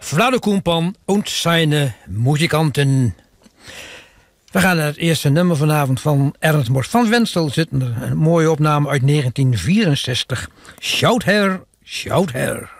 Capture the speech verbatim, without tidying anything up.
Vlado Koempan und seine Muzikanten. We gaan naar het eerste nummer vanavond van Ernst Mors. Van Wenstel zit er een mooie opname uit negentien vierenzestig. Shout her, shout her.